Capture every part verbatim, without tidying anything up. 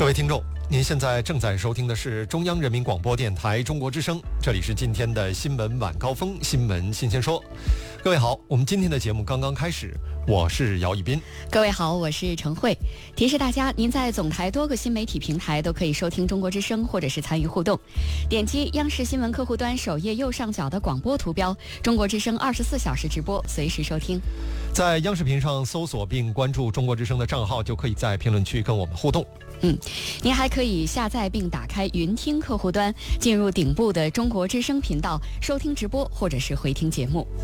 各位听众，您现在正在收听的是中央人民广播电台中国之声，这里是今天的新闻晚高峰，新闻新鲜说。各位好，我们今天的节目刚刚开始，我是姚一斌。 各位好，我是陈慧。提示大家，您在总台多个新媒体平台都可以收听中国之声，或者是参与互动。点击央视新闻客户端首页右上角的广播图标，中国之声二十四小时直播，随时收听。 在央视频上搜索并关注中国之声的账号，就可以在评论区跟我们互动。 嗯，您还可以下载并打开云听客户端，进入顶部的中国之声频道，收听直播或者是回听节目。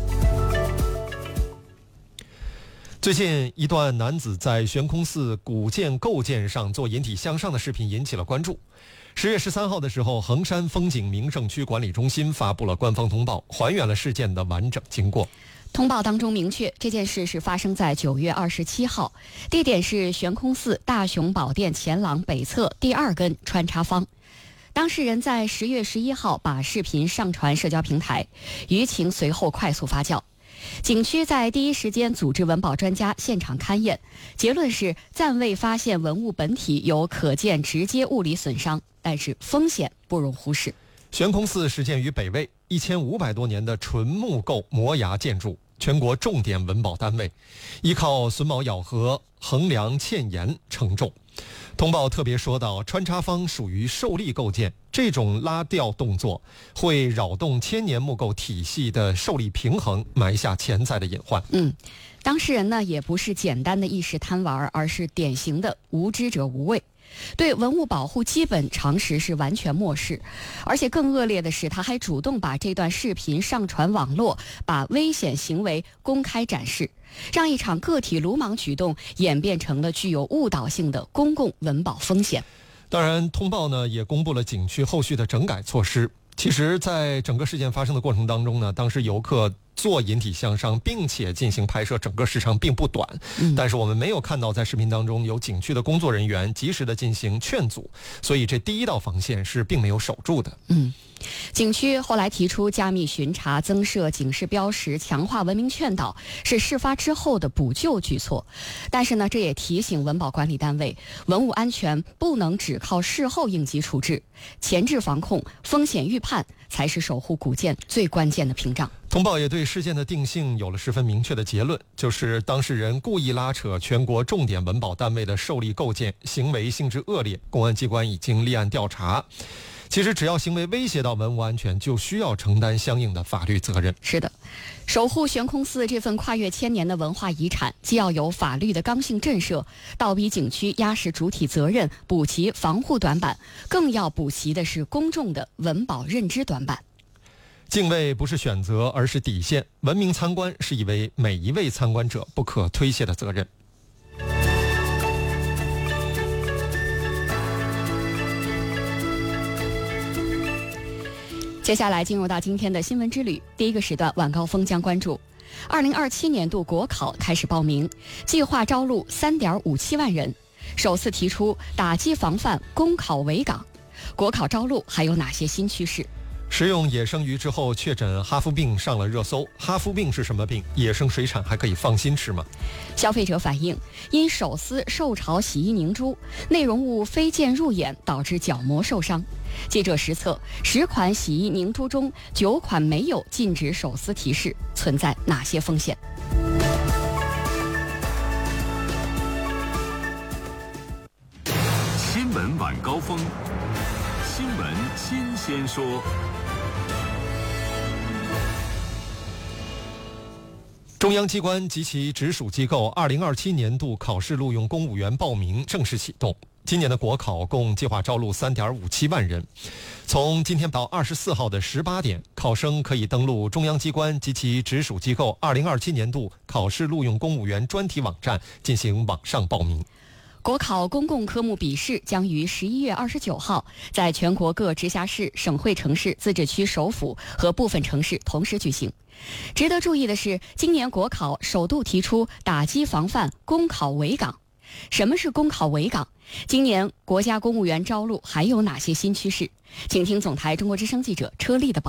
最近一段男子在悬空寺古建构件上做引体向上的视频引起了关注。十月十三号的时候，衡山风景名胜区管理中心发布了官方通报，还原了事件的完整经过。 通报当中明确，这件事是发生在九月二十七号，地点是悬空寺大雄宝殿前廊北侧第二根穿插方。当事人在十月十一号把视频上传社交平台，舆情随后快速发酵。景区在第一时间组织文保专家现场勘验，结论是暂未发现文物本体有可见直接物理损伤，但是风险不容忽视。 悬空寺始建于北魏，一千五百多年的纯木构摩崖建筑，全国重点文保单位，依靠榫卯咬合、横梁嵌檐承重。通报特别说到，穿插方属于受力构件，这种拉吊动作会扰动千年木构体系的受力平衡，埋下潜在的隐患。 嗯，当事人呢也不是简单的一时贪玩，而是典型的无知者无畏。对文物保护基本常识是完全漠视，而且更恶劣的是，他还主动把这段视频上传网络，把危险行为公开展示，让一场个体鲁莽举动演变成了具有误导性的公共文保风险。 当然，通报呢也公布了景区后续的整改措施。其实在整个事件发生的过程当中呢，当时游客做引体向上并且进行拍摄，整个时长并不短、嗯、但是我们没有看到在视频当中有景区的工作人员及时的进行劝阻，所以这第一道防线是并没有守住的。 嗯，景区后来提出加密巡查、增设警示标识、强化文明劝导，是事发之后的补救举措。但是呢，这也提醒文保管理单位，文物安全不能只靠事后应急处置，前置防控、风险预判才是守护古建最关键的屏障。 通报也对事件的定性有了十分明确的结论，就是当事人故意拉扯全国重点文保单位的受力构件，行为性质恶劣，公安机关已经立案调查。其实只要行为威胁到文物安全，就需要承担相应的法律责任。 是的，守护悬空寺这份跨越千年的文化遗产，既要有法律的刚性震慑，倒逼景区压实主体责任，补齐防护短板，更要补齐的是公众的文保认知短板。 敬畏不是选择，而是底线。文明参观是一位每一位参观者不可推卸的责任。 接下来进入到今天的新闻之旅，第一个时段晚高峰将关注二零二七年度国考开始报名，计划招录 三点五七万人，首次提出打击防范公考围岗。国考招录还有哪些新趋势？ 食用野生鱼之后确诊哈夫病上了热搜，哈夫病是什么病？野生水产还可以放心吃吗？ 消费者反映，因手撕受潮洗衣凝珠，内容物飞溅入眼，导致角膜受伤。记者实测，十款洗衣凝珠中，九款没有禁止手撕提示，存在哪些风险？ 新闻晚高峰，新闻新鲜说。 中央机关及其直属机构二零二七年度考试录用公务员报名正式启动。今年的国考共计划招录 三点五七万人。从今天到二十四号的十八点，考生可以登录中央机关及其直属机构二零二七年度考试录用公务员专题网站进行网上报名。 国考公共科目笔试将于十一月二十九号在全国各直辖市、省会城市、自治区首府和部分城市同时举行。值得注意的是，今年国考首度提出打击防范公考围岗。什么是公考围岗？今年国家公务员招录还有哪些新趋势？请听总台中国之声记者车丽的报道。